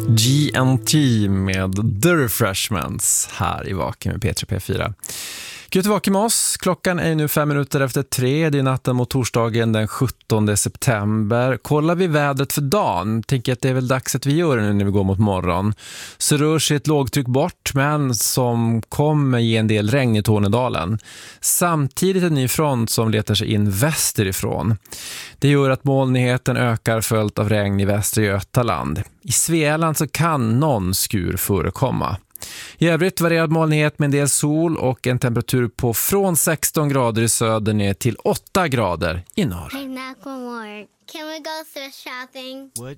GNT med The Refreshments här i Vaken med P3P4. Gud vaken med oss. Klockan är nu 3:05. Det är natten mot torsdagen den 17 september. Kollar vi vädret för dagen, tänker att det är väl dags att vi gör det nu när vi går mot morgon. Så rör sig ett lågtryck bort, men som kommer ge en del regn i Tornedalen. Samtidigt en ny front som letar sig in västerifrån. Det gör att molnigheten ökar följt av regn i västra Götaland. I Svealand så kan någon skur förekomma. I övrigt varierad molnighet med en del sol och en temperatur på från 16 grader i söder ner till 8 grader i norr. I'm not gonna work. Can we go thrift shopping? What?